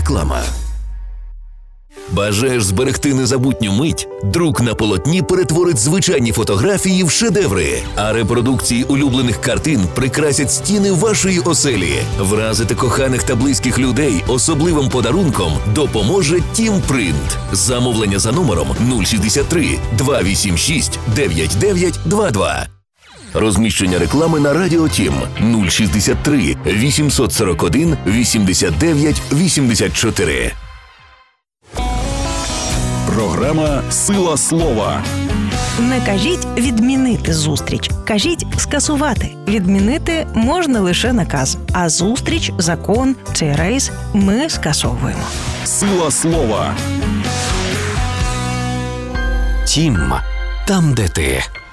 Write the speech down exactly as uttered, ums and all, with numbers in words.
Реклама. Бажаєш зберегти незабутню мить? Друк на полотні перетворить звичайні фотографії в шедеври, а репродукції улюблених картин прикрасять стіни вашої оселі. Вразити коханих та близьких людей особливим подарунком допоможе Тімпринт. Замовлення за номером нуль шістдесят три два вісім шість дев'ять дев'ять два два. Розміщення реклами на Радіо Тім нуль шістдесят три вісімсот сорок один вісімдесят дев'ять вісімдесят чотири. Програма «Сила слова». Не кажіть «відмінити зустріч», кажіть «скасувати». Відмінити можна лише наказ, а зустріч, закон чи рейс ми скасовуємо. «Сила слова». Тім. Там, де ти.